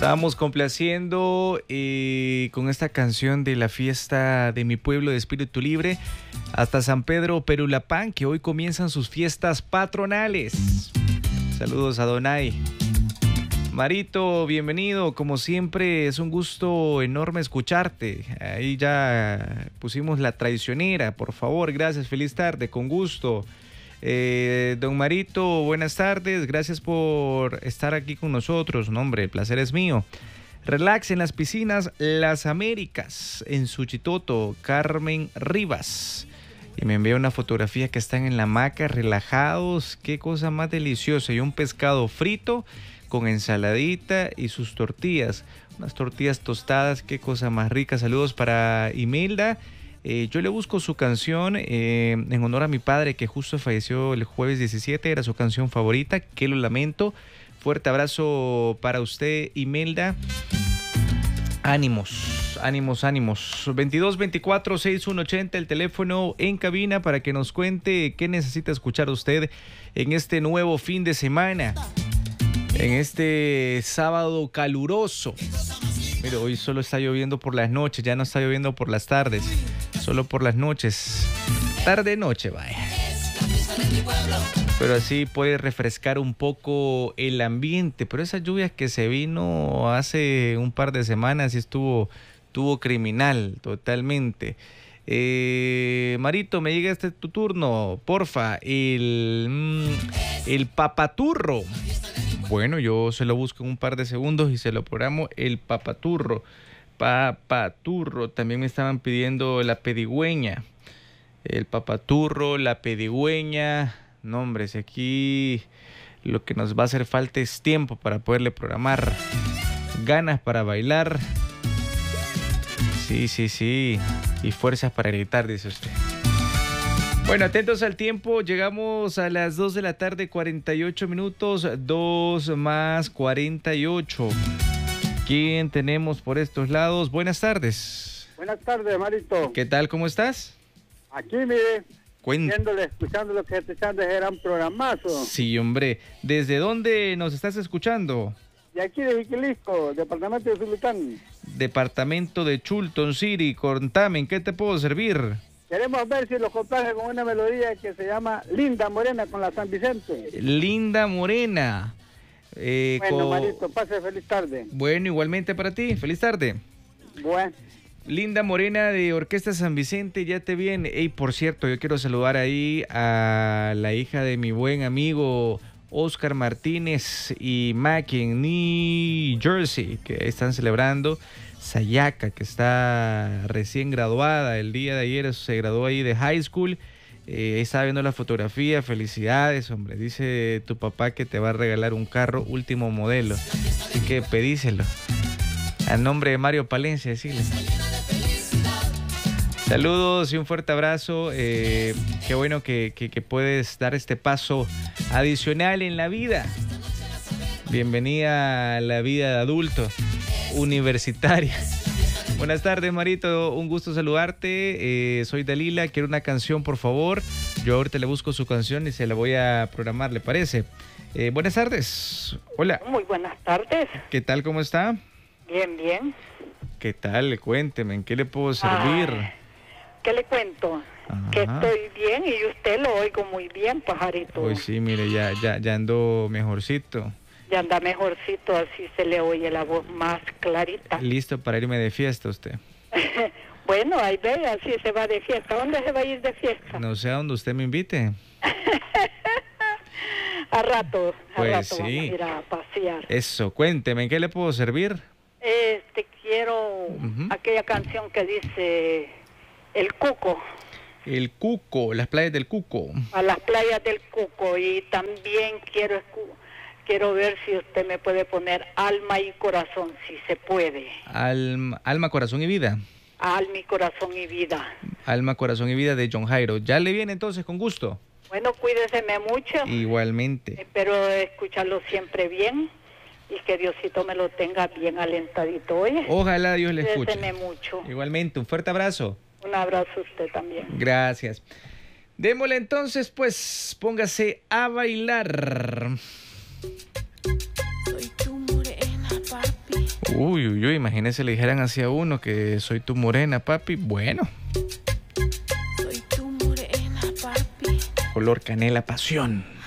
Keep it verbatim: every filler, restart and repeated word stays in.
Estábamos complaciendo eh, con esta canción de la fiesta de mi pueblo de Espíritu Libre hasta San Pedro Perulapán, que hoy comienzan sus fiestas patronales. Saludos a Donay. Marito, bienvenido. Como siempre, es un gusto enorme escucharte. Ahí ya pusimos la traicionera. Por favor, gracias. Feliz tarde, con gusto. Eh, don Marito, buenas tardes. Gracias por estar aquí con nosotros. No, hombre, el placer es mío. Relax en las piscinas Las Américas, en Suchitoto, Carmen Rivas. Y me envía una fotografía que están en la hamaca, relajados. Qué cosa más deliciosa. Y un pescado frito con ensaladita y sus tortillas, unas tortillas tostadas, qué cosa más rica. Saludos para Imelda. Eh, yo le busco su canción eh, en honor a mi padre, que justo falleció el jueves diecisiete, era su canción favorita, que lo lamento. Fuerte abrazo para usted, Imelda. Ánimos, ánimos, ánimos. veintidós veinticuatro sesenta y uno ochenta, el teléfono en cabina para que nos cuente qué necesita escuchar usted en este nuevo fin de semana. En este sábado caluroso. Mire, hoy solo está lloviendo por las noches, ya no está lloviendo por las tardes, solo por las noches. Tarde-noche, vaya. Pero así puede refrescar un poco el ambiente. Pero esa lluvia que se vino hace un par de semanas y estuvo, estuvo criminal totalmente. Eh, Marito, me llega este tu turno, porfa. El, el papaturro. Bueno, yo se lo busco en un par de segundos y se lo programo. El papaturro. Papaturro. También me estaban pidiendo la pedigüeña. El papaturro, la pedigüeña. No, hombre, si aquí lo que nos va a hacer falta es tiempo para poderle programar. Ganas para bailar. Sí, sí, sí. Y fuerzas para gritar, dice usted. Bueno, atentos al tiempo, llegamos a las dos de la tarde, cuarenta y ocho minutos, dos más cuarenta y ocho. ¿Quién tenemos por estos lados? Buenas tardes. Buenas tardes, Marito. ¿Qué tal? ¿Cómo estás? Aquí, mire, Cuéntame. viéndole, escuchando lo que escuchando era un programazo. Sí, hombre. ¿Desde dónde nos estás escuchando? De aquí de Jiquilisco, departamento de Zulután. Departamento de Chulton City. Contame, ¿en qué te puedo servir? Queremos ver si lo complace con una melodía que se llama Linda Morena con la San Vicente. Linda Morena. Eh, bueno, con... Marito, pase feliz tarde. Bueno, igualmente para ti. Feliz tarde. Bueno. Linda Morena de Orquesta San Vicente, ya te viene. Ey, por cierto, yo quiero saludar ahí a la hija de mi buen amigo Oscar Martínez y Mackie en New Jersey, que están celebrando. Sayaka, que está recién graduada, el día de ayer se graduó ahí de high school. Eh, estaba viendo la fotografía. Felicidades, hombre. Dice tu papá que te va a regalar un carro último modelo, así que pedíselo a nombre de Mario Palencia, decirle. Saludos y un fuerte abrazo. Eh, qué bueno que, que, que puedes dar este paso adicional en la vida. Bienvenida a la vida de adulto universitaria. Buenas tardes, Marito, un gusto saludarte. Eh, soy Dalila, quiero una canción, por favor. Yo ahorita le busco su canción y se la voy a programar, ¿le parece? Eh, buenas tardes. Hola. Muy buenas tardes. ¿Qué tal, cómo está? Bien, bien. ¿Qué tal? Cuénteme, ¿en qué le puedo servir? Ay, ¿qué le cuento? Ajá. Que estoy bien y usted lo oigo muy bien, pajarito. Hoy sí, mire, ya, ya, ya ando mejorcito. Ya anda mejorcito, así se le oye la voz más clarita. Listo para irme de fiesta usted. Bueno, ahí ve, así se va de fiesta. ¿Dónde se va a ir de fiesta? No sé a dónde usted me invite. A rato, a Pues rato sí. vamos a ir a pasear. Eso, cuénteme, ¿en qué le puedo servir? Este, quiero Ujú. aquella canción que dice El Cuco, El Cuco, las playas del Cuco. a las playas del Cuco, y también quiero escu- quiero ver si usted me puede poner Alma y Corazón, si se puede. Alma, alma, corazón y vida. Alma y Corazón y Vida. Alma, corazón y vida de John Jairo. ¿Ya le viene entonces con gusto? Bueno, cuídeseme mucho. Igualmente. Espero escucharlo siempre bien y que Diosito me lo tenga bien alentadito. Oye, Ojalá Dios le escuche. cuídeseme mucho. Igualmente, un fuerte abrazo. Un abrazo a usted también. Gracias. Démosle entonces, pues, póngase a bailar. Soy tu morena, papi. Uy, uy, uy, imagínese le dijeran así a uno que soy tu morena, papi. Bueno. Soy tu morena, papi. Color canela pasión.